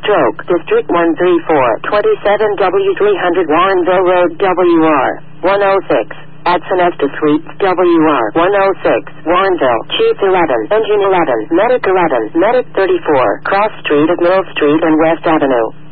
Stroke, District 134, 27W300 Warrenville Road, WR 106. At Sonesta Suite, WR 106, Warrenville, Chief 11, Engine 11, Medic 11, Medic 34, Cross Street of Mill Street and West Avenue.